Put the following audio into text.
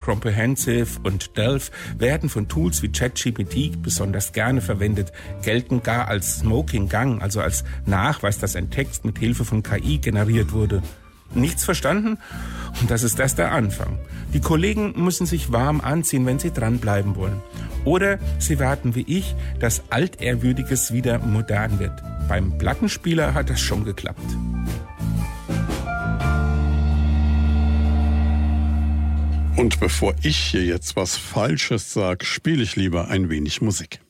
Comprehensive und Delph werden von Tools wie ChatGPT besonders gerne verwendet, gelten gar als Smoking Gun, also als Nachweis, dass ein Text mit Hilfe von KI generiert wurde. Nichts verstanden? Und das ist erst der Anfang. Die Kollegen müssen sich warm anziehen, wenn sie dranbleiben wollen. Oder sie warten wie ich, dass Altehrwürdiges wieder modern wird. Beim Plattenspieler hat das schon geklappt. Und bevor ich hier jetzt was Falsches sage, spiele ich lieber ein wenig Musik.